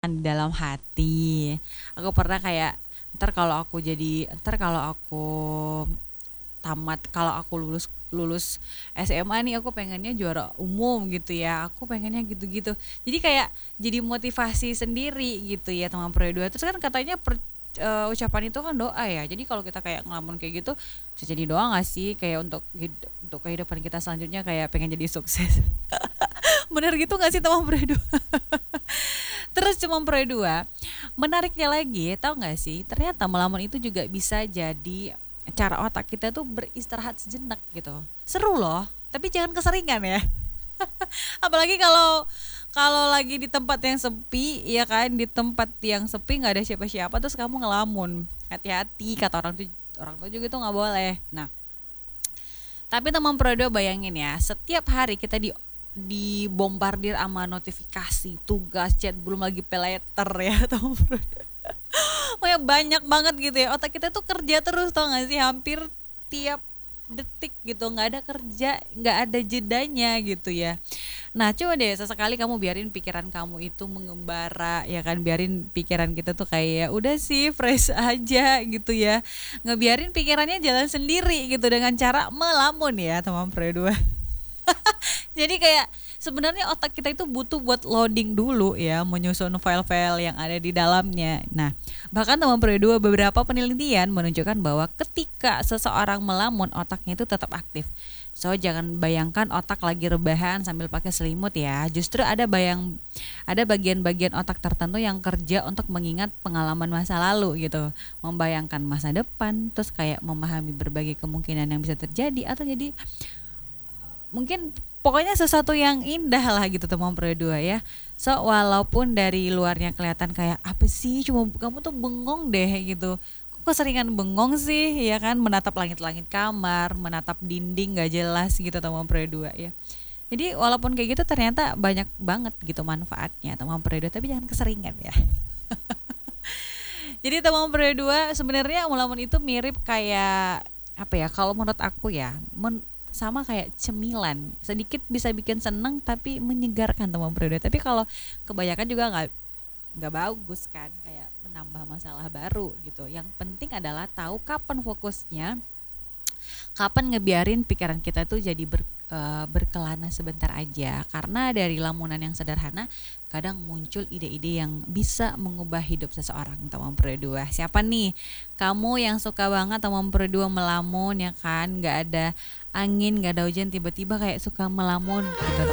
di dalam hati. Aku pernah kayak ntar kalau aku tamat, kalau aku lulus lulus SMA nih, aku pengennya juara umum gitu ya, aku pengennya gitu-gitu. Jadi kayak jadi motivasi sendiri gitu ya teman Pro 2. Terus kan katanya ucapan itu kan doa ya, jadi kalau kita kayak ngelamun kayak gitu bisa jadi doa nggak sih, kayak untuk kehidupan kita selanjutnya, kayak pengen jadi sukses. Bener gitu nggak sih teman Pro 2? Terus cuma Pro 2, menariknya lagi, tahu nggak sih? Ternyata melamun itu juga bisa jadi cara otak kita tuh beristirahat sejenak gitu. Seru loh, tapi jangan keseringan ya. Apalagi kalau kalau lagi di tempat yang sepi, ya kan, di tempat yang sepi nggak ada siapa-siapa terus kamu ngelamun. Hati-hati, kata orang tua juga itu nggak boleh. Nah, tapi teman Prodo bayangin ya, setiap hari kita dibombardir sama notifikasi, tugas, chat, belum lagi pay letter ya teman Prodo. Pokoknya banyak banget gitu ya. Otak kita tuh kerja terus, tau gak sih, hampir tiap detik gitu, nggak ada kerja, nggak ada jedanya gitu ya. Nah coba deh sesekali kamu biarin pikiran kamu itu mengembara, ya kan, biarin pikiran kita tuh kayak udah sih fresh aja gitu ya, ngebiarin pikirannya jalan sendiri gitu dengan cara melamun ya teman Pre 2. Jadi kayak sebenarnya otak kita itu butuh buat loading dulu ya, menyusun file-file yang ada di dalamnya. Nah, bahkan teman Pro 2, beberapa penelitian menunjukkan bahwa ketika seseorang melamun, otaknya itu tetap aktif. So jangan bayangkan otak lagi rebahan sambil pakai selimut ya. Justru ada bagian-bagian otak tertentu yang kerja untuk mengingat pengalaman masa lalu gitu, membayangkan masa depan, terus kayak memahami berbagai kemungkinan yang bisa terjadi atau jadi mungkin pokoknya sesuatu yang indah lah gitu teman Pro 2 ya. So walaupun dari luarnya kelihatan kayak apa sih, cuma kamu tuh bengong deh gitu. Kok keseringan bengong sih ya kan, menatap langit-langit kamar, menatap dinding gak jelas gitu teman Pro 2 ya. Jadi walaupun kayak gitu ternyata banyak banget gitu manfaatnya teman Pro 2, tapi jangan keseringan ya. Jadi teman Pro 2 sebenarnya melamun itu mirip kayak apa ya, kalau menurut aku ya, sama kayak cemilan, sedikit bisa bikin seneng tapi menyegarkan teman Pro 2. Tapi kalau kebanyakan juga nggak bagus kan, kayak menambah masalah baru gitu. Yang penting adalah tahu kapan fokusnya, kapan ngebiarin pikiran kita tuh jadi berkelana sebentar aja, karena dari lamunan yang sederhana kadang muncul ide-ide yang bisa mengubah hidup seseorang teman Pro 2. Siapa nih kamu yang suka banget teman Pro 2 melamun, ya kan, nggak ada angin nggak ada hujan tiba-tiba kayak suka melamun gitu